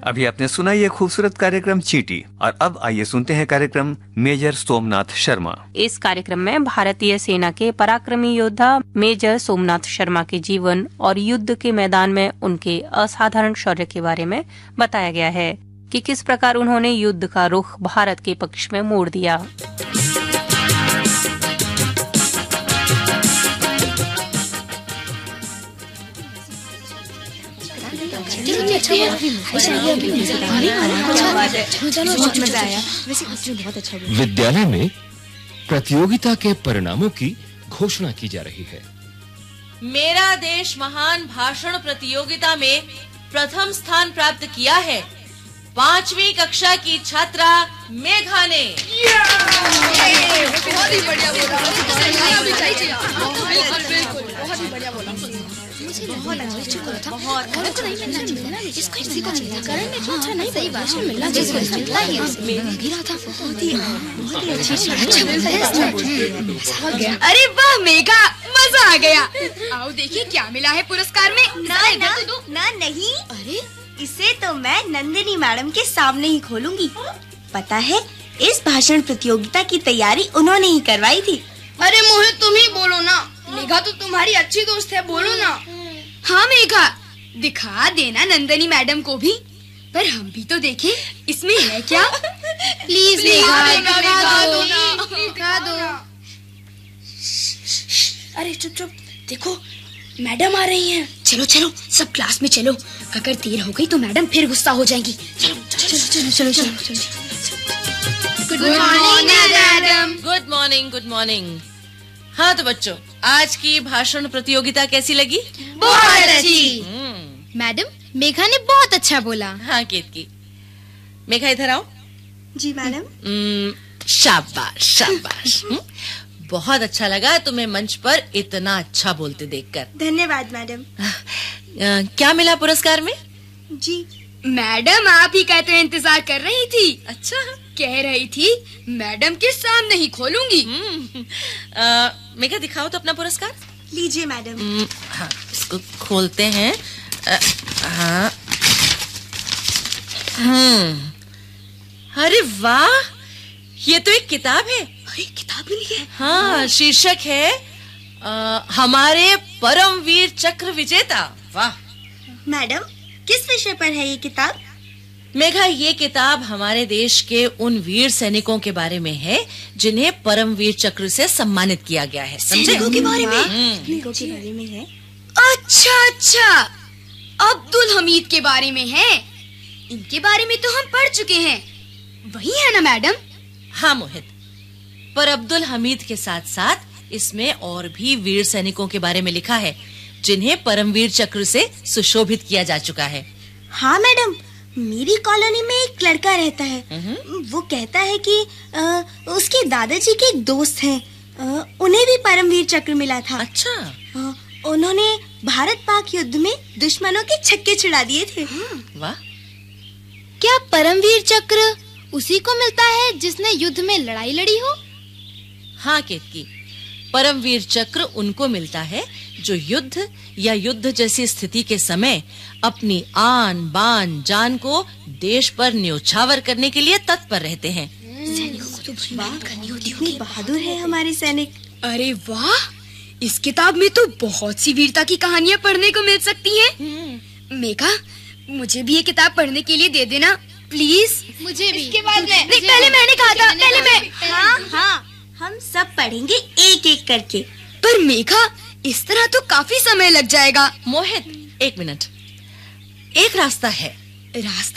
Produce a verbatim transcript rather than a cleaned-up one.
अभी आपने सुना ये खूबसूरत कार्यक्रम चींटी, और अब आइए सुनते हैं कार्यक्रम मेजर सोमनाथ शर्मा। इस कार्यक्रम में भारतीय सेना के पराक्रमी योद्धा मेजर सोमनाथ शर्मा के जीवन और युद्ध के मैदान में उनके असाधारण शौर्य के बारे में बताया गया है कि किस प्रकार उन्होंने युद्ध का रुख भारत के पक्ष में मोड़ दिया। विद्यालय में प्रतियोगिता के परिणामों की घोषणा की जा रही है। मेरा देश महान भाषण प्रतियोगिता में प्रथम स्थान प्राप्त किया है। पांचवी कक्षा की छात्रा मेघा ने। बहुत ही बढ़िया बोला। बहुत ही बढ़िया बोला। बहुत अच्छा बहुत बहुत नहीं मिलना चाहिए ना, इसको इसी को मिलना करण में जो अच्छा नहीं सही बात है, मिलना जिसको मिलता ही उसमें गिरा था। बहुत ही बहुत ही अच्छी अच्छा बोलता है। अरे वाह मेघा, मजा आ गया। आओ देखिए क्या मिला है पुरस्कार में। ना ना ना नहीं, अरे इसे तो मैं नंदिनी मैडम के सामने ही खोलूंगी। पता है, इस भाषण प्रतियोगिता की तैयारी उन्होंने ही करवाई थी। अरे मोहित तुम ही बोलो ना, मेघा तो तुम्हारी अच्छी दोस्त है, बोलो ना। हाँ मेघा, दिखा देना नंदिनी मैडम को भी, पर हम भी तो देखें इसमें है क्या। प्लीज मेघा दिखा दो ना, दिखा दो। अरे चुप चुप, देखो मैडम आ रही हैं। चलो चलो सब क्लास में चलो, अगर देर हो गई तो मैडम फिर गुस्सा हो जाएंगी। चलो चलो चलो चलो चलो चलो। Good morning madam. Good morning good morning. हाँ तो बच्चों, आज की भाषण प्रतियोगिता कैसी लगी? बहुत अच्छी। मैडम मेघा ने बहुत अच्छा बोला। हाँ केतकी। मेघा इधर आओ। जी मैडम। शाबाश शाबाश। बहुत अच्छा लगा तुम्हें मंच पर इतना अच्छा बोलते देखकर। धन्यवाद मैडम। क्या मिला पुरस्कार में? जी मैडम आप ही का तो इंतजार कर रही थी। अच्छा, कह रही थी मैडम के सामने ही खोलूंगी। मेघा दिखाओ तो अपना पुरस्कार। लीजिए मैडम। हाँ, इसको खोलते हैं। आ, हाँ। हम्म। अरे वाह, ये तो एक किताब है। अरे किताब भी है। हाँ, शीर्षक है आ, हमारे परमवीर चक्र विजेता। वाह मैडम, किस विषय पर है ये किताब? मेघा, ये किताब हमारे देश के उन वीर सैनिकों के बारे में है जिन्हें परमवीर चक्र से सम्मानित किया गया है। सैनिकों के बारे में? सैनिकों के बारे में है। अच्छा अच्छा, अब्दुल हमीद के बारे में है। इनके बारे में तो हम पढ़ चुके हैं, वही है ना मैडम? हाँ मोहित, पर अब्दुल हमीद के साथ साथ इसमें और भी वीर सैनिकों के बारे में लिखा है जिन्हें परमवीर चक्र से सुशोभित किया जा चुका है। हाँ मैडम, मेरी कॉलोनी में एक लड़का रहता है। वो कहता है कि आ, उसके दादाजी के एक दोस्त हैं, आ, उन्हें भी परमवीर चक्र मिला था। अच्छा। आ, उन्होंने भारत पाक युद्ध में दुश्मनों के छक्के छुड़ा दिए थे। वाह। क्या परमवीर चक्र उसी को मिलता है जिसने युद्ध में लड़ाई लड़ी हो? हाँ केतकी, परमवीर चक्र उनको मिलता है जो युद्ध या युद्ध जैसी स्थिति के समय अपनी आन बान जान को देश पर न्योछावर करने के लिए तत्पर रहते हैं। सैनिकों को तो बात करनी होती कितने बहादुर है हमारे सैनिक। अरे वाह, इस किताब में तो बहुत सी वीरता की कहानियाँ पढ़ने को मिल सकती हैं। मेघा, मुझे भी ये किताब पढ़ने के लिए दे देना प्लीज। मुझे भी। इसके बाद में नहीं, पहले मैंने कहा था, पहले मैं। हाँ हाँ, हम सब पढ़ेंगे एक एक करके। पर मेघा, इस तरह तो काफी समय लग जाएगा। मोहित, एक मिनट, एक रास्ता है। रास्ता?